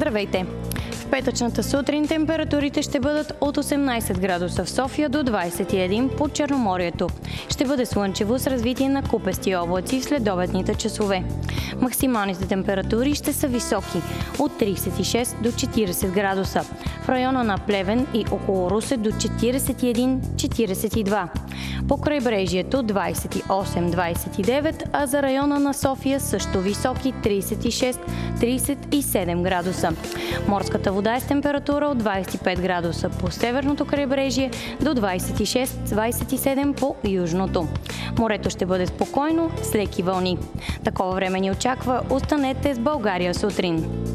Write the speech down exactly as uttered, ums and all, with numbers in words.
Здравейте! В петъчната сутрин температурите ще бъдат от осемнайсет градуса в София до двайсет и един по Черноморието. Ще бъде слънчево с развитие на купести облаци в следобедните часове. Максималните температури ще са високи от трийсет и шест до четирийсет градуса. В района на Плевен и около Русе до четирийсет и един до четирийсет и два. По крайбрежието двайсет и осем до двайсет и девет, а за района на София също високи трийсет и шест до трийсет и седем градуса. Морската вода е с температура от двайсет и пет градуса по северното крайбрежие до двайсет и шест до двайсет и седем по южното. Морето ще бъде спокойно с леки вълни. Такова време ни очаква. Останете с България сутрин.